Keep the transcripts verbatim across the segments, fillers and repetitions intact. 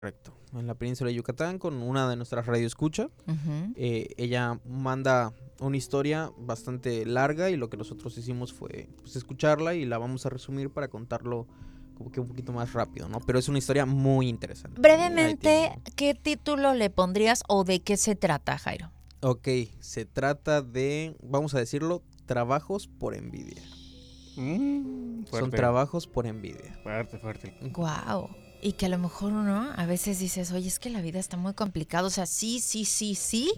Correcto. En la península de Yucatán, con una de nuestras radioescuchas. Uh-huh. Eh, ella manda una historia bastante larga y lo que nosotros hicimos fue pues, escucharla y la vamos a resumir para contarlo como que un poquito más rápido, ¿no? Pero es una historia muy interesante. Brevemente, ¿qué título le pondrías o de qué se trata, Jairo? Ok, se trata de, vamos a decirlo, trabajos por envidia. Mm, Son trabajos por envidia. Fuerte, fuerte. Guau. Y que a lo mejor uno a veces dices, oye, es que la vida está muy complicada. O sea, sí, sí, sí, sí.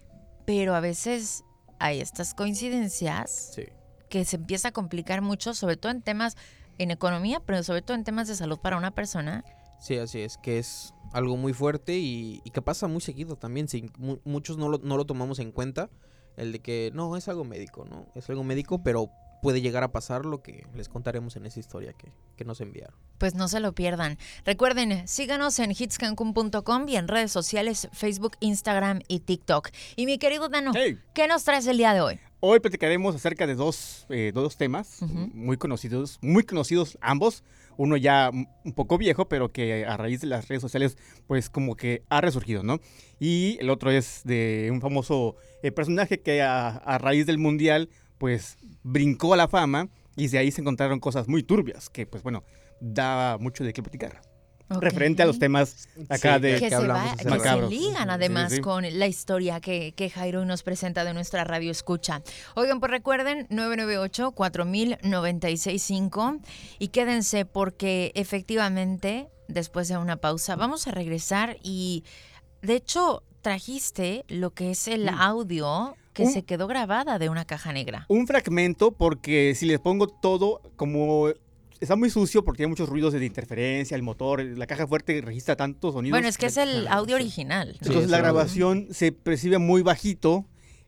Pero a veces hay estas coincidencias Sí. que se empieza a complicar mucho, sobre todo en temas, en economía, pero sobre todo en temas de salud para una persona. Sí, así es, que es algo muy fuerte y, y que pasa muy seguido también. Sí, mu- muchos no lo, no lo tomamos en cuenta, el de que no, es algo médico, ¿no? Es algo médico, pero puede llegar a pasar lo que les contaremos en esa historia que, que nos enviaron. Pues no se lo pierdan. Recuerden, síganos en hits cancún punto com y en redes sociales, Facebook, Instagram y TikTok. Y mi querido Dano, Hey. ¿qué nos traes el día de hoy? Hoy platicaremos acerca de dos, eh, dos temas Ujú. muy conocidos, muy conocidos ambos. Uno ya un poco viejo, pero que a raíz de las redes sociales, pues como que ha resurgido, ¿no? Y el otro es de un famoso eh, personaje que a, a raíz del mundial, pues brincó a la fama y de ahí se encontraron cosas muy turbias, que pues bueno, da mucho de qué platicar. Ok. Referente a los temas acá Sí, de... que, que se, hablamos va, hace que rato. se Macabros. ligan Sí, además sí, sí. con la historia que, que Jairo nos presenta de nuestra radio escucha. Oigan, pues recuerden nueve nueve ocho, cuatro mil, noventa y seis cinco y quédense porque efectivamente después de una pausa vamos a regresar y de hecho trajiste lo que es el Mm. audio que Un- se quedó grabada de una caja negra. Un fragmento, porque si les pongo todo, como está muy sucio, porque hay muchos ruidos de interferencia, el motor, la caja fuerte registra tantos sonidos. Bueno, es que es el audio original. Sí, Entonces es la el audio. grabación se percibe muy bajito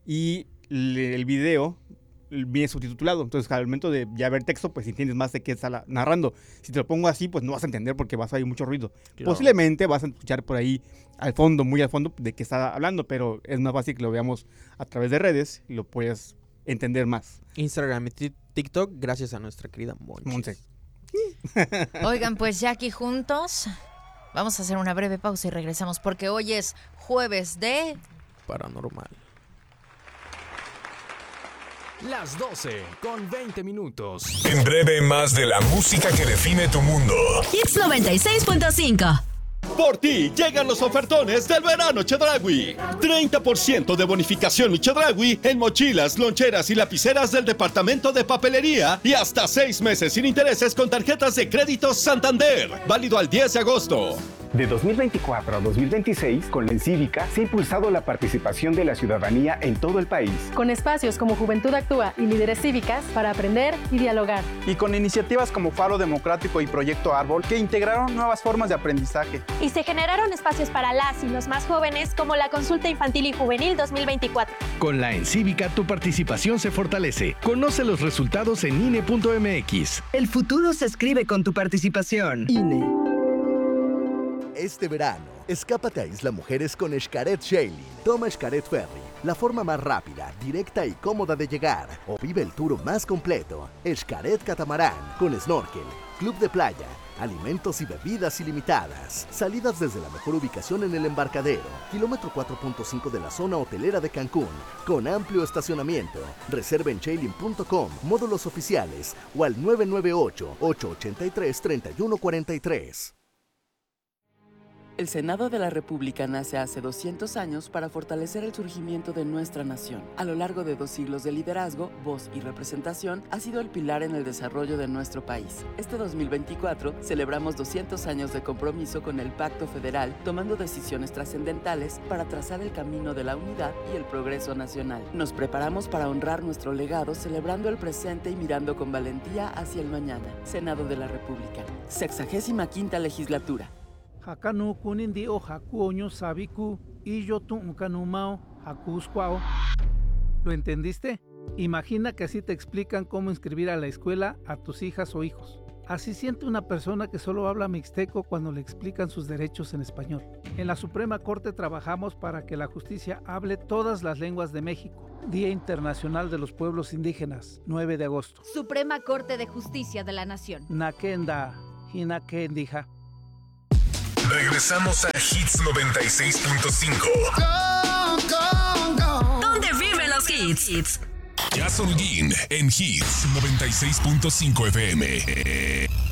y le- el video viene subtitulado. Entonces al momento de ya ver texto, pues entiendes más de qué está la- narrando. Si te lo pongo así, pues no vas a entender porque vas a oír mucho ruido. Claro. Posiblemente vas a escuchar por ahí al fondo, muy al fondo, de qué está hablando, pero es más fácil que lo veamos a través de redes y lo puedes entender más. Instagram y ti- TikTok, gracias a nuestra querida Monchis. Monse. Oigan, pues ya aquí juntos vamos a hacer una breve pausa y regresamos porque hoy es jueves de... Paranormal. Las doce con veinte minutos. En breve, más de la música que define tu mundo. Hits noventa y seis punto cinco. Por ti llegan los ofertones del verano Chedraui. treinta por ciento de bonificación Chedraui en mochilas, loncheras y lapiceras del departamento de papelería y hasta seis meses sin intereses con tarjetas de crédito Santander. Válido al diez de agosto. De dos mil veinticuatro a dos mil veintiséis, con la Encívica se ha impulsado la participación de la ciudadanía en todo el país. Con espacios como Juventud Actúa y Líderes Cívicas para aprender y dialogar. Y con iniciativas como Faro Democrático y Proyecto Árbol que integraron nuevas formas de aprendizaje. Y se generaron espacios para las y los más jóvenes como la Consulta Infantil y Juvenil dos mil veinticuatro. Con la Encívica tu participación se fortalece. Conoce los resultados en I N E punto M X. El futuro se escribe con tu participación. I N E. Este verano, escápate a Isla Mujeres con Xcaret Sailing. Toma Xcaret Ferry, la forma más rápida, directa y cómoda de llegar. O vive el tour más completo. Xcaret Catamarán, con snorkel, club de playa, alimentos y bebidas ilimitadas. Salidas desde la mejor ubicación en el embarcadero. Kilómetro cuatro punto cinco de la zona hotelera de Cancún. Con amplio estacionamiento. Reserva en sailing punto com, módulos oficiales o al nueve nueve ocho, ocho ocho tres, tres uno cuatro tres. El Senado de la República nace hace doscientos años para fortalecer el surgimiento de nuestra nación. A lo largo de dos siglos de liderazgo, voz y representación, ha sido el pilar en el desarrollo de nuestro país. Este dos mil veinticuatro celebramos doscientos años de compromiso con el Pacto Federal, tomando decisiones trascendentales para trazar el camino de la unidad y el progreso nacional. Nos preparamos para honrar nuestro legado, celebrando el presente y mirando con valentía hacia el mañana. Senado de la República, sexagésima quinta legislatura. Hakanu kunindi o hakuoño sabiku y yo tu unkanumao hakuskwao. ¿Lo entendiste? Imagina que así te explican cómo inscribir a la escuela a tus hijas o hijos. Así siente una persona que solo habla mixteco cuando le explican sus derechos en español. En la Suprema Corte trabajamos para que la justicia hable todas las lenguas de México. Día Internacional de los Pueblos Indígenas, nueve de agosto. Suprema Corte de Justicia de la Nación. Nakenda, Hinakendija. Regresamos a Hits noventa y seis punto cinco. ¿Dónde viven los hits? Jazz Holguín en Hits noventa y seis punto cinco F M.